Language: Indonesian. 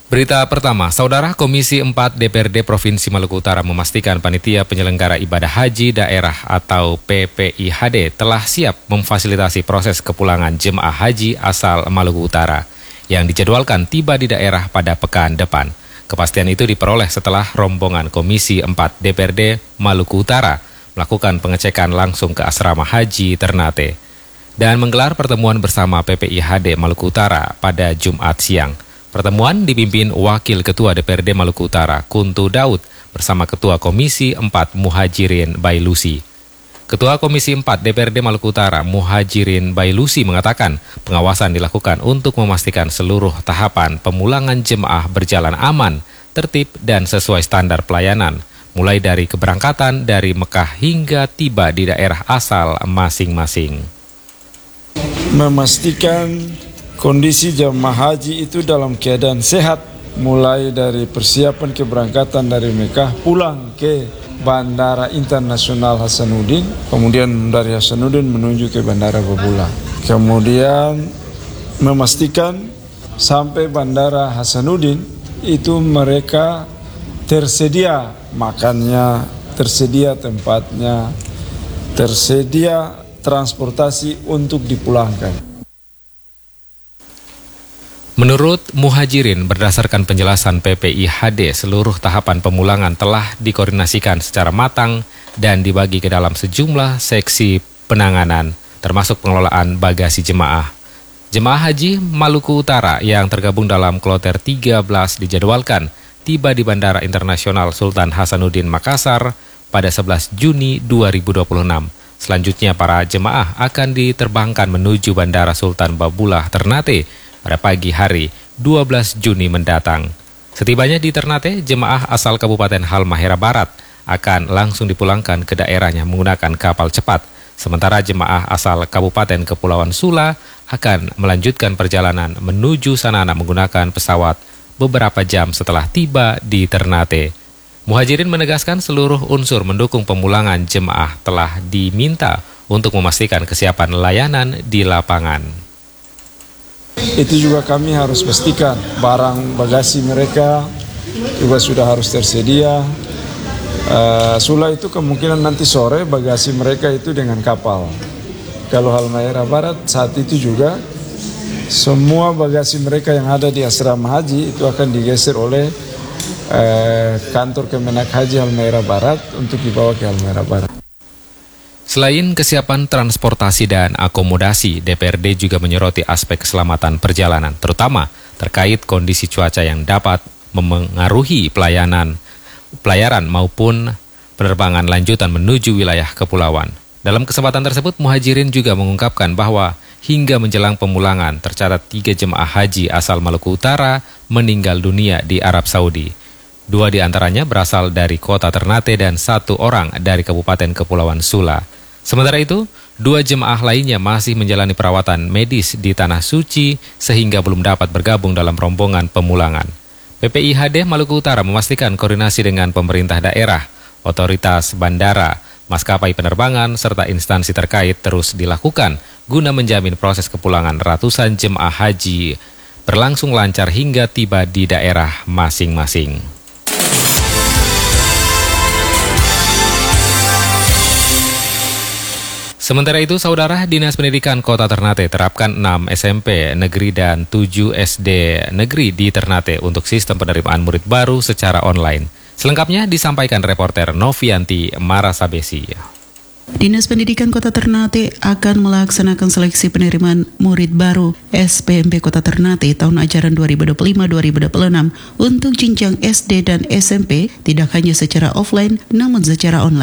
Berita pertama, Saudara Komisi 4 DPRD Provinsi Maluku Utara memastikan panitia penyelenggara ibadah haji daerah atau PPIHD telah siap memfasilitasi proses kepulangan jemaah haji asal Maluku Utara yang dijadwalkan tiba di daerah pada pekan depan. Kepastian itu diperoleh setelah rombongan Komisi 4 DPRD Maluku Utara melakukan pengecekan langsung ke asrama haji Ternate dan menggelar pertemuan bersama PPIHD Maluku Utara pada Jumat siang. Pertemuan dipimpin Wakil Ketua DPRD Maluku Utara, Kuntu Daud, bersama Ketua Komisi 4 Muhajirin Bailusi. Ketua Komisi 4 DPRD Maluku Utara, Muhajirin Bailusi, mengatakan pengawasan dilakukan untuk memastikan seluruh tahapan pemulangan jemaah berjalan aman, tertib, dan sesuai standar pelayanan, mulai dari keberangkatan dari Mekah hingga tiba di daerah asal masing-masing. Memastikan kondisi jemaah haji itu dalam keadaan sehat, mulai dari persiapan keberangkatan dari Mekah pulang ke Bandara Internasional Hasanuddin, kemudian dari Hasanuddin menuju ke Bandara Babula. Kemudian memastikan sampai Bandara Hasanuddin itu mereka tersedia makannya, tersedia tempatnya, tersedia transportasi untuk dipulangkan. Menurut Muhajirin, berdasarkan penjelasan PPIHD, seluruh tahapan pemulangan telah dikoordinasikan secara matang dan dibagi ke dalam sejumlah seksi penanganan, termasuk pengelolaan bagasi jemaah. Jemaah haji Maluku Utara yang tergabung dalam kloter 13 dijadwalkan tiba di Bandara Internasional Sultan Hasanuddin Makassar pada 11 Juni 2026. Selanjutnya para jemaah akan diterbangkan menuju Bandara Sultan Babula Ternate pada pagi hari 12 Juni mendatang. Setibanya di Ternate, jemaah asal Kabupaten Halmahera Barat akan langsung dipulangkan ke daerahnya menggunakan kapal cepat. Sementara jemaah asal Kabupaten Kepulauan Sula akan melanjutkan perjalanan menuju Sanana menggunakan pesawat beberapa jam setelah tiba di Ternate. Muhajirin menegaskan seluruh unsur mendukung pemulangan jemaah telah diminta untuk memastikan kesiapan layanan di lapangan. Itu juga kami harus pastikan barang bagasi mereka juga sudah harus tersedia. Sula itu kemungkinan nanti sore bagasi mereka itu dengan kapal. Kalau Halmahera Barat saat itu juga semua bagasi mereka yang ada di asrama haji itu akan digeser oleh kantor Kemenak Haji Halmahera Barat untuk dibawa ke Halmahera Barat. Selain kesiapan transportasi dan akomodasi, DPRD juga menyoroti aspek keselamatan perjalanan, terutama terkait kondisi cuaca yang dapat memengaruhi pelayaran maupun penerbangan lanjutan menuju wilayah kepulauan. Dalam kesempatan tersebut, Muhajirin juga mengungkapkan bahwa hingga menjelang pemulangan tercatat 3 jemaah haji asal Maluku Utara meninggal dunia di Arab Saudi. 2 diantaranya berasal dari kota Ternate dan 1 orang dari Kabupaten Kepulauan Sula. Sementara itu, 2 jemaah lainnya masih menjalani perawatan medis di Tanah Suci sehingga belum dapat bergabung dalam rombongan pemulangan. PPIHD Maluku Utara memastikan koordinasi dengan pemerintah daerah, otoritas bandara, maskapai penerbangan, serta instansi terkait terus dilakukan guna menjamin proses kepulangan ratusan jemaah haji berlangsung lancar hingga tiba di daerah masing-masing. Sementara itu, Saudara, Dinas Pendidikan Kota Ternate terapkan 6 SMP negeri dan 7 SD negeri di Ternate untuk sistem penerimaan murid baru secara online. Selengkapnya disampaikan reporter Novianti Marasabesi. Dinas Pendidikan Kota Ternate akan melaksanakan seleksi penerimaan murid baru SPMP Kota Ternate tahun ajaran 2025-2026 untuk jenjang SD dan SMP tidak hanya secara offline namun secara online.